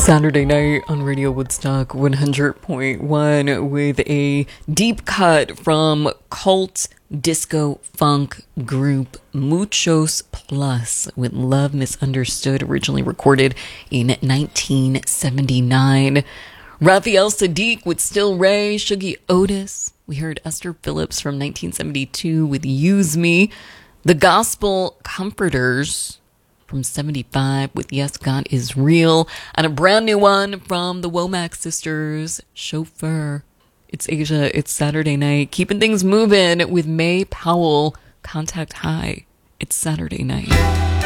Saturday night on Radio Woodstock 100.1 with a deep cut from cult disco funk group Muchos Plus with Love Misunderstood, originally recorded in 1979. Raphael Saadiq with Still Ray, Shuggie Otis. We heard Esther Phillips from 1972 with Use Me. The Gospel Comforters from 75 with Yes, God Is Real. And a brand new one from the Womack Sisters, Chauffeur. It's Asia, it's Saturday night. Keeping things moving with May Powell, Contact High. It's Saturday night.